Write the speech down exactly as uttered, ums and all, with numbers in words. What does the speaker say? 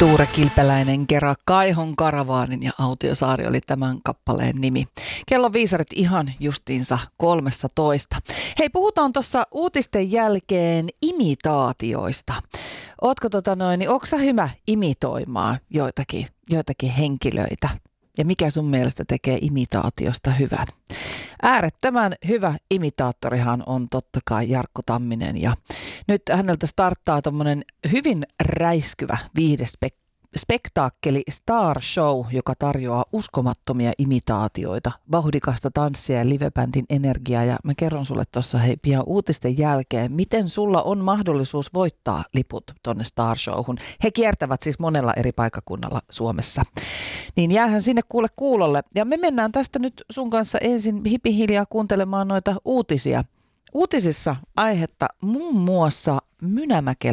Tuure Kilpeläinen kerää Kaihon karavaanin ja Autiosaari oli tämän kappaleen nimi. Kello viisarit ihan justiinsa kolmessa toista. Hei, puhutaan tuossa uutisten jälkeen imitaatioista. Ootko tota noin, niin ootko sä hyvä imitoimaan joitakin, joitakin henkilöitä? Ja mikä sun mielestä tekee imitaatiosta hyvän? Äärettömän hyvä imitaattorihan on totta kai Jarkko Tamminen ja nyt häneltä starttaa tommonen hyvin räiskyvä viihdespektaakkeli Star Show, joka tarjoaa uskomattomia imitaatioita, vauhdikasta tanssia ja livebändin energiaa. Ja mä kerron sulle tuossa hei pian uutisten jälkeen, miten sulla on mahdollisuus voittaa liput tonne Star Showhun. He kiertävät siis monella eri paikkakunnalla Suomessa. Niin jäähän sinne kuule kuulolle. Ja me mennään tästä nyt sun kanssa ensin hipihiljaa kuuntelemaan noita uutisia. Uutisissa aihetta muun muassa Mynämäkelä